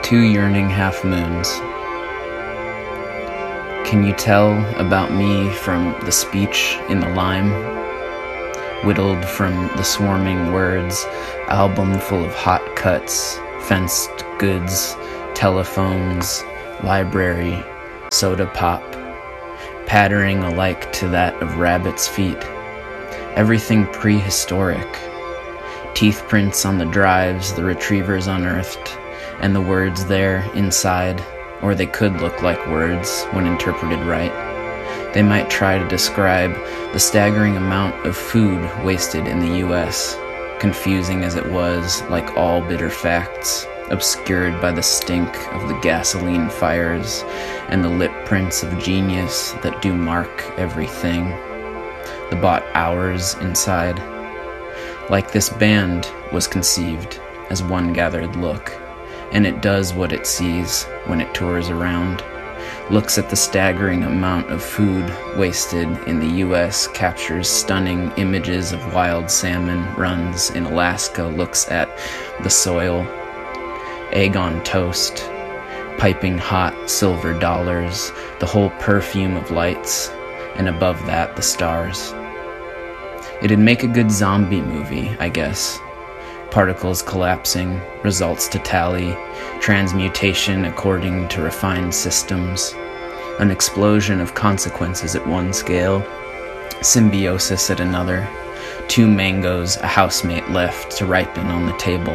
2 yearning half moons. Can you tell about me from the speech in the lime? Whittled from the swarming words, album full of hot cuts, fenced goods, telephones, library, soda pop, pattering alike to that of rabbits' feet. Everything prehistoric. Teeth prints on the drives the retrievers unearthed, and the words there inside, or they could look like words when interpreted right. They might try to describe the staggering amount of food wasted in the U.S., confusing as it was, like all bitter facts, obscured by the stink of the gasoline fires and the lip prints of genius that do mark everything. The bought hours inside. Like this band was conceived as one gathered look, and it does what it sees when it tours around. Looks at the staggering amount of food wasted in the U.S., captures stunning images of wild salmon runs in Alaska, looks at the soil, egg on toast, piping hot silver dollars, the whole perfume of lights, and above that the stars. It'd make a good zombie movie, I guess. Particles collapsing, results to tally, transmutation according to refined systems, an explosion of consequences at one scale, symbiosis at another, 2 mangoes a housemate left to ripen on the table.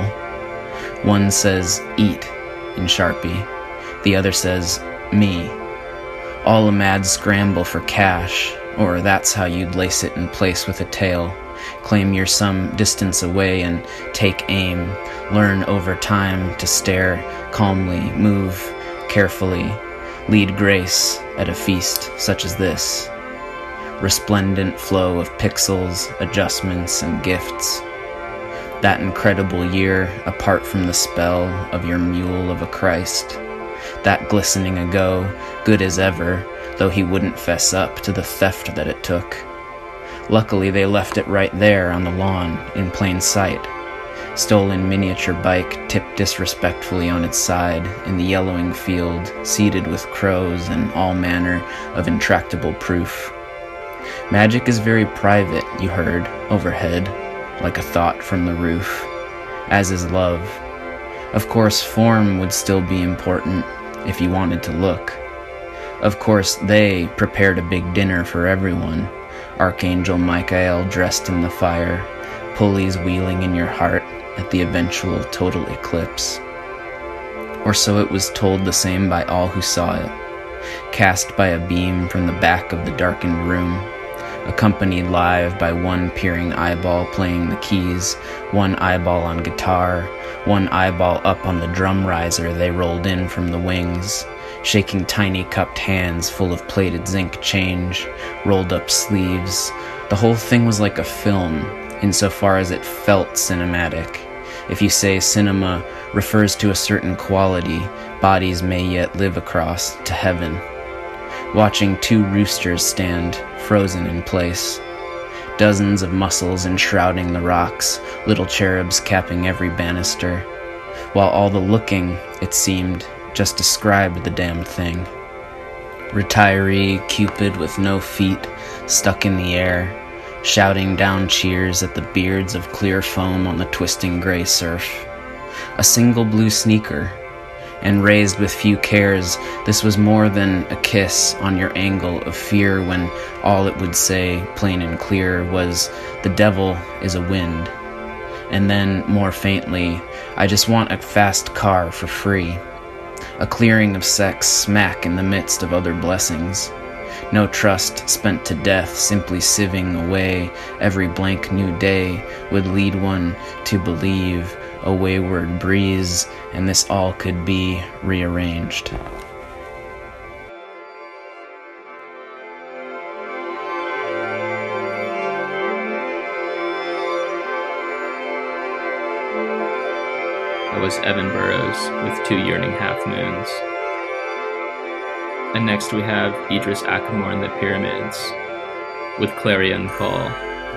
One says, "Eat," in Sharpie. The other says, "Me." All a mad scramble for cash, or that's how you'd lace it in place with a tail. Claim you're some distance away and take aim. Learn over time to stare calmly, move carefully, lead grace at a feast such as this. Resplendent flow of pixels, adjustments, and gifts. That incredible year apart from the spell of your mule of a Christ. That glistening ago, good as ever, though he wouldn't fess up to the theft that it took. Luckily, they left it right there on the lawn, in plain sight. Stolen miniature bike tipped disrespectfully on its side in the yellowing field, seeded with crows and all manner of intractable proof. Magic is very private, you heard, overhead, like a thought from the roof, as is love. Of course, form would still be important if you wanted to look. Of course, they prepared a big dinner for everyone. Archangel Michael dressed in the fire, pulleys wheeling in your heart at the eventual total eclipse. Or so it was told the same by all who saw it, cast by a beam from the back of the darkened room, accompanied live by one peering eyeball playing the keys, one eyeball on guitar, one eyeball up on the drum riser they rolled in from the wings, shaking tiny cupped hands full of plated zinc change, rolled up sleeves. The whole thing was like a film, insofar as it felt cinematic. If you say cinema refers to a certain quality bodies may yet live across to heaven. Watching 2 roosters stand, frozen in place. Dozens of muscles enshrouding the rocks, little cherubs capping every banister. While all the looking, it seemed, just described the damned thing. Retiree Cupid with no feet, stuck in the air, shouting down cheers at the beards of clear foam on the twisting gray surf. A single blue sneaker, and raised with few cares, this was more than a kiss on your angle of fear when all it would say, plain and clear, was, "The devil is a wind." And then, more faintly, "I just want a fast car for free." A clearing of sex smack in the midst of other blessings. No trust spent to death, simply sieving away every blank new day would lead one to believe a wayward breeze, and this all could be rearranged. That was Evan Burrows with 2 yearning half moons. And next we have Idris Ackamoor and the Pyramids with Clarion Call.